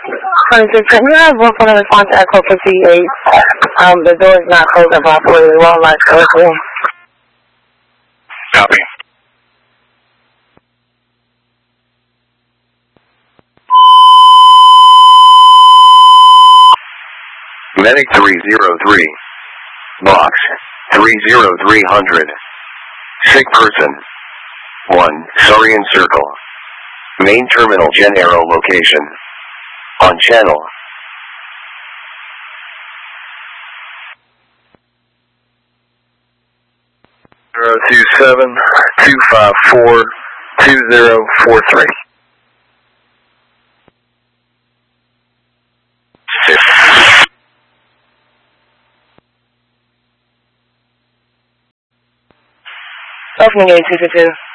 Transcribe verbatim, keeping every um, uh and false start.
twenty-six, can you have one for the response to Echo fifty-eight? Um, the door is not closed up properly. We won't like go through. Copy. Medic three zero three. Box three zero three hundred. Sick person. one. Sarian Circle. Main terminal Gen Aero location. On channel. zero two seven two five four two zero four three. Opening eight two two two.